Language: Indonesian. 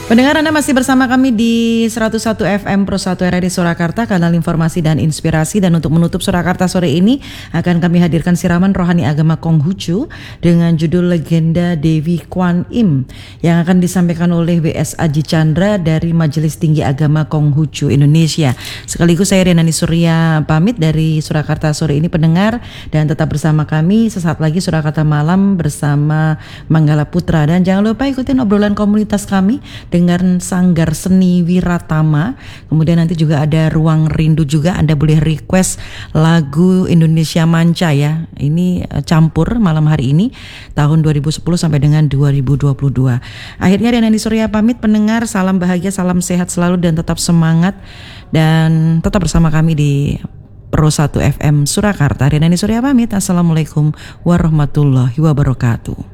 Pendengar, Anda masih bersama kami di 101 FM Pro 1 RRI Surakarta, kanal informasi dan inspirasi. Dan untuk menutup Surakarta sore ini akan kami hadirkan siraman rohani agama Konghucu dengan judul Legenda Dewi Kwan Im yang akan disampaikan oleh W.S. Aji Chandra dari Majelis Tinggi Agama Konghucu Indonesia. Sekaligus saya Renani Surya pamit dari Surakarta sore ini, pendengar, dan tetap bersama kami sesaat lagi Surakarta Malam bersama Manggala Putra. Dan jangan lupa ikutin obrolan komunitas kami dengan Sanggar Seni Wiratama. Kemudian nanti juga ada Ruang Rindu juga. Anda boleh request lagu Indonesia Manca ya. Ini campur malam hari ini tahun 2010 sampai dengan 2022. Akhirnya Renani Surya pamit, pendengar. Salam bahagia, salam sehat selalu dan tetap semangat. Dan tetap bersama kami di Pro 1 FM Surakarta. Renani Surya pamit. Assalamualaikum warahmatullahi wabarakatuh.